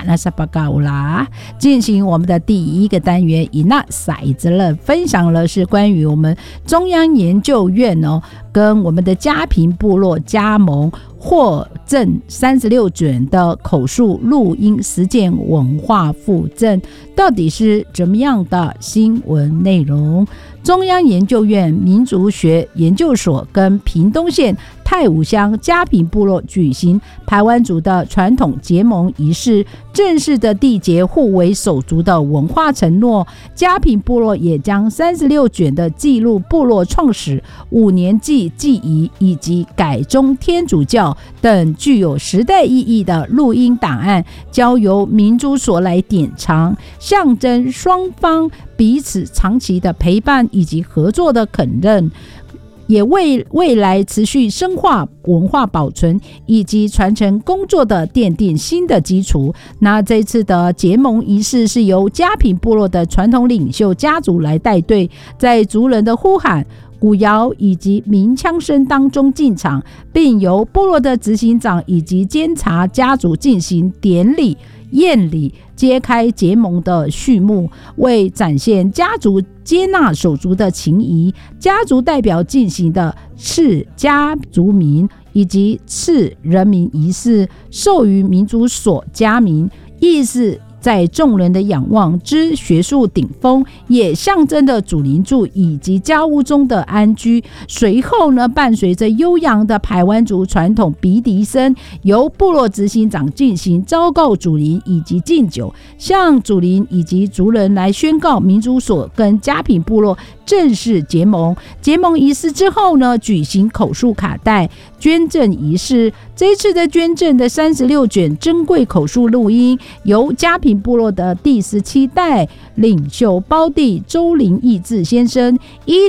那萨巴嘎乌拉，进行我们的第一个单元，以那骰子了，分享了是关于我们中央研究院跟我们的嘉平部落加盟获赠36卷的口述录音实践文化附赠，到底是怎么样的新闻内容？中央研究院民族学研究所跟屏东县太武乡嘉平部落举行排湾族的传统结盟仪式，正式的缔结互为手足的文化承诺。嘉平部落也将36卷的记录部落创始、5年祭祭仪以及改宗天主教等具有时代意义的录音档案，交由民族所来典藏，象征双方彼此长期的陪伴以及合作的肯认，也为未来持续深化文化保存以及传承工作的奠定新的基础。那这次的结盟仪式是由嘉平部落的传统领袖家族来带队，在族人的呼喊、鼓谣以及鸣枪声当中进场，并由部落的执行长以及监察家族进行典礼宴礼，揭开结盟的序幕。为展现家族接纳手足的情谊，家族代表进行的赐家族名以及赐人民仪式，授予民族所家名，意思在众人的仰望之学术顶峰，也象征着祖灵柱以及家屋中的安居。随后呢，伴随着悠扬的排湾族传统鼻笛声，由部落执行长进行昭告祖灵以及敬酒，向祖灵以及族人来宣告民族所跟嘉平部落正式结盟。结盟仪式之后呢，举行口述卡带捐赠仪式。这一次的捐赠的36卷珍贵口述录音，由嘉平部落的第17代领袖胞弟周林义志先生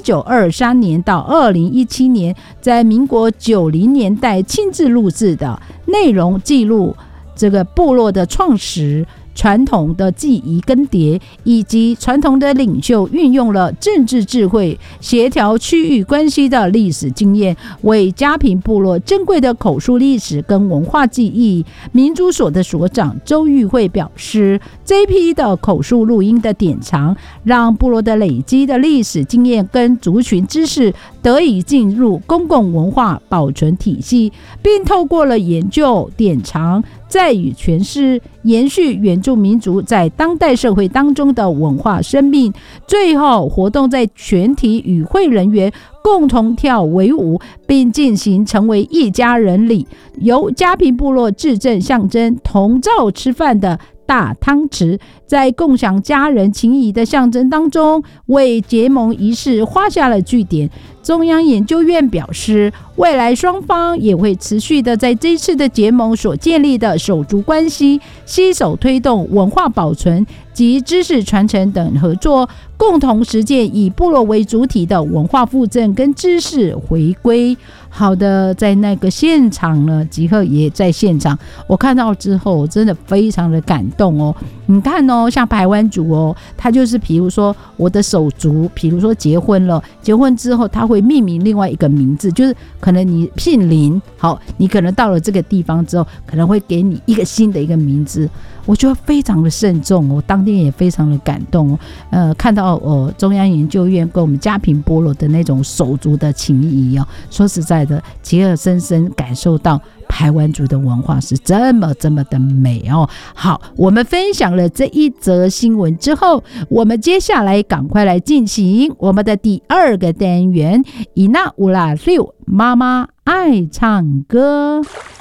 1923年到2017年在民国90年代亲自录制的，内容记录这个部落的创始、传统的记忆更迭，以及传统的领袖运用了政治智慧协调区域关系的历史经验，为嘉平部落珍贵的口述历史跟文化记忆。民族所的所长周玉慧表示，这一批的口述录音的典藏，让部落的累积的历史经验跟族群知识得以进入公共文化保存体系，并透过了研究、典藏、再与诠释，延续原住民族在当代社会当中的文化生命。最后，活动在全体与会人员共同跳围舞，并进行成为一家人礼，由嘉平部落致赠象征同灶吃饭的大汤匙，在共享家人情谊的象征当中，为结盟仪式画下了句点。中央研究院表示，未来双方也会持续的在这次的结盟所建立的手足关系，携手推动文化保存及知识传承等合作，共同实践以部落为主体的文化复振跟知识回归。好的，在那个现场呢，吉赫也在现场，我看到之后我真的非常的感动哦。你看哦，像排湾族哦，他就是比如说我的手足，比如说结婚了，结婚之后他会命名另外一个名字，就是可能你姓林，好，你可能到了这个地方之后，可能会给你一个新的一个名字。我觉得非常的慎重哦，当天也非常的感动哦。看到中央研究院跟我们嘉平部落的那种手足的情谊哦，说实在的，吉尔深深感受到排湾族的文化是这么的美哦。好，我们分享了这一则新闻之后，我们接下来赶快来进行我们的第二个单元，伊那乌拉六妈妈爱唱歌。